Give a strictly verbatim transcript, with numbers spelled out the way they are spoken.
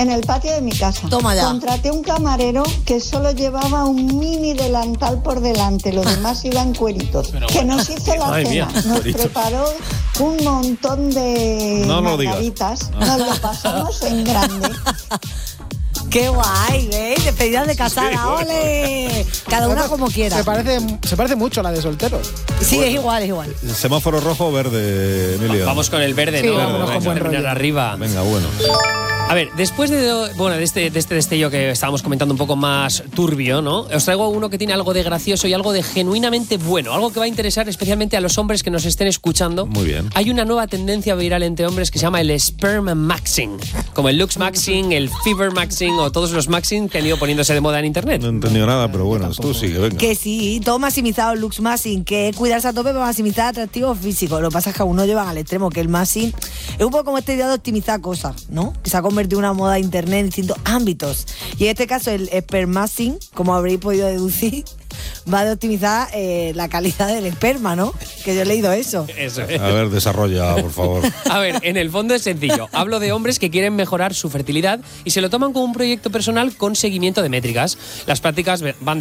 En el patio de mi casa. Toma ya. Contraté un camarero que solo llevaba un mini delantal por delante, los demás iban cueritos. Pero que bueno. nos hizo la Madre cena, mía, nos cueritos. preparó un montón de No lo digas. margaritas, nos lo pasamos en grande. ¡Qué guay! ¿Veis? Despedidas de casada, Sí, bueno. ¡ole! Cada una como quiera. Se parece, se parece mucho a la de solteros. Sí, es igual, es igual. Semáforo rojo o verde, Emilio. Vamos con el verde, Sí, ¿no? vámonos Vamos con a buen terminar rollo. arriba. Venga, bueno. A ver, después de, bueno, de, este, de este destello que estábamos comentando un poco más turbio, ¿no? Os traigo uno que tiene algo de gracioso y algo de genuinamente bueno. Algo que va a interesar especialmente a los hombres que nos estén escuchando. Muy bien. Hay una nueva tendencia viral entre hombres que se llama el sperm maxing. Como el lux maxing, el fever maxing o todos los maxing que han ido poniéndose de moda en internet. No he entendido nada, pero bueno, tú sigue, venga. Que sí, todo maximizado, looks maxing, que es cuidarse a tope para maximizar atractivo físico. Lo que pasa es que aún no llevan al extremo, que el maxing es un poco como esta idea de optimizar cosas, ¿no? Que se ha convertido en una moda de internet en distintos ámbitos. Y en este caso, el spermaxing, como habréis podido deducir, va de optimizar eh, la calidad del esperma, ¿no? Que yo he leído eso. Eso es. A ver, desarrolla, por favor. A ver, en el fondo es sencillo. Hablo de hombres que quieren mejorar su fertilidad y se lo toman como un proyecto personal con seguimiento de métricas. Las prácticas van